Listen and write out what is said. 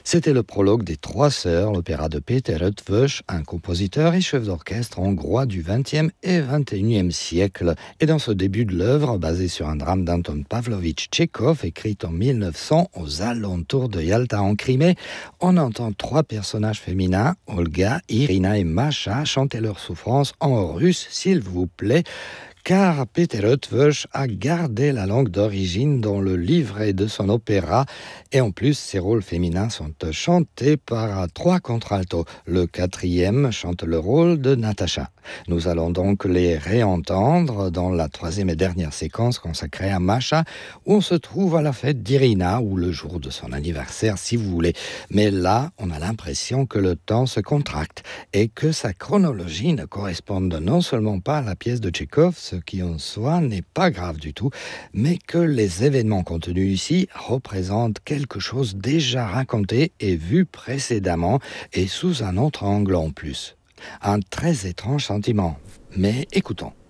C'était le prologue des Trois Sœurs, l'opéra de Peter Eötvös, un compositeur et chef d'orchestre hongrois du XXe et XXIe siècle. Et dans ce début de l'œuvre, basé sur un drame d'Anton Pavlovitch Tchekhov, écrit en 1900 aux alentours de Yalta en Crimée, on entend trois personnages féminins, Olga, Irina et Masha, chanter leurs souffrances en russe, s'il vous plaît, car Peter Eötvös a gardé la langue d'origine dans le livret de son opéra et en plus ces rôles féminins sont chantés par trois contraltos. Le quatrième chante le rôle de Natacha. Nous allons donc les réentendre dans la troisième et dernière séquence consacrée à Masha où on se trouve à la fête d'Irina ou le jour de son anniversaire si vous voulez. Mais là, on a l'impression que le temps se contracte et que sa chronologie ne corresponde non seulement pas à la pièce de Tchekhov, ce qui en soi n'est pas grave du tout, mais que les événements contenus ici représentent quelque chose déjà raconté et vu précédemment et sous un autre angle en plus. Un très étrange sentiment. Mais écoutons.